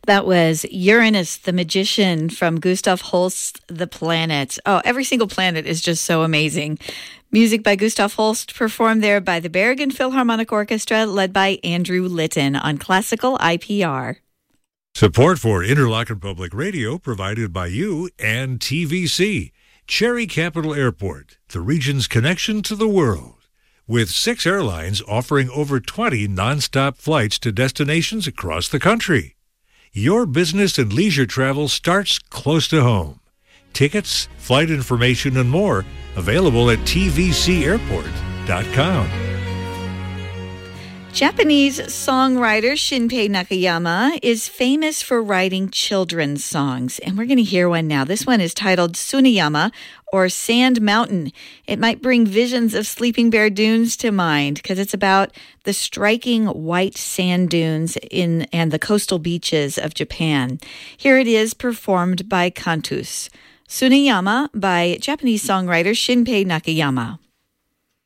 That was Uranus the Magician from Gustav Holst's The Planet. Oh, every single planet is just so amazing. Music by Gustav Holst, performed there by the Bergen Philharmonic Orchestra, led by Andrew Litton on Classical IPR. Support for Interlochen Public Radio provided by you and TVC, Cherry Capital Airport, the region's connection to the world. With 6 airlines offering over 20 nonstop flights to destinations across the country. Your business and leisure travel starts close to home. Tickets, flight information, and more available at tvcairport.com. Japanese songwriter Shinpei Nakayama is famous for writing children's songs, and we're going to hear one now. This one is titled Tsuneyama, or Sand Mountain. It might bring visions of Sleeping Bear Dunes to mind because it's about the striking white sand dunes and the coastal beaches of Japan. Here it is, performed by Cantus. Tsuneyama by Japanese songwriter Shinpei Nakayama.